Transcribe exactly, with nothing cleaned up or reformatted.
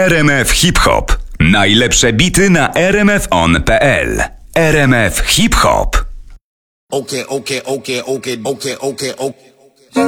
R M F Hip Hop. Najlepsze bity na r m f on kropka p l. R M F Hip Hop. Okay, okay, okay, okay, okay, okay, okay.